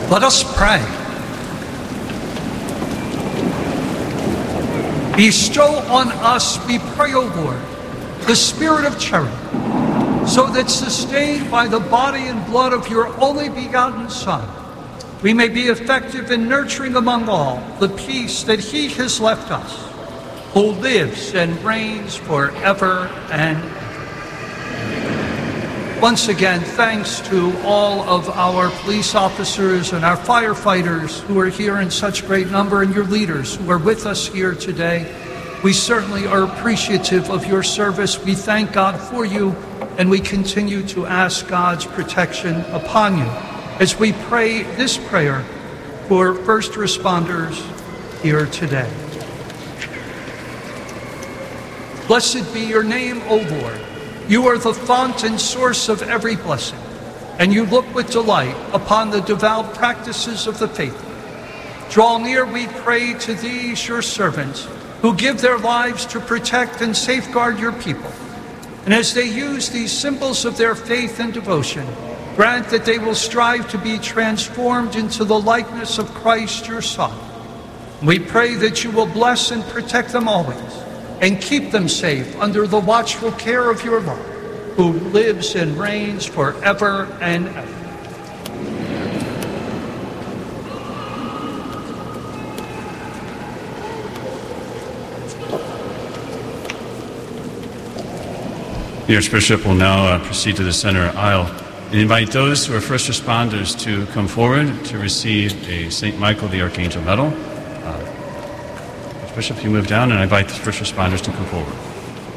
Let us pray. Bestow on us, we pray, O Lord, the spirit of charity, so that sustained by the body and blood of your only begotten Son, we may be effective in nurturing among all the peace that he has left us, who lives and reigns forever and ever. Once again, thanks to all of our police officers and our firefighters who are here in such great number, and your leaders who are with us here today. We certainly are appreciative of your service. We thank God for you, and we continue to ask God's protection upon you as we pray this prayer for first responders here today. Blessed be your name, O Lord. You are the font and source of every blessing, and you look with delight upon the devout practices of the faithful. Draw near, we pray, to these your servants, who give their lives to protect and safeguard your people. And as they use these symbols of their faith and devotion, grant that they will strive to be transformed into the likeness of Christ, your Son. We pray that you will bless and protect them always, and keep them safe under the watchful care of your love, who lives and reigns forever and ever. The Archbishop will now proceed to the center aisle and invite those who are first responders to come forward to receive a St. Michael the Archangel medal. Archbishop, you move down, and I invite the first responders to come forward.